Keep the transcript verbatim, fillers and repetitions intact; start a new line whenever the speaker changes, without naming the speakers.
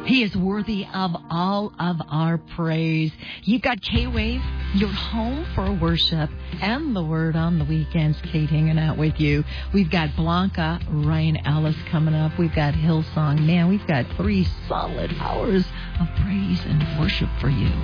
He is worthy of all of our praise. You've got K-Wave, your home for worship, and the Word on the weekends. Kate hanging out with you. We've got Blanca, Ryan Ellis coming up. We've got Hillsong. Man, we've got three solid hours of praise and worship for you.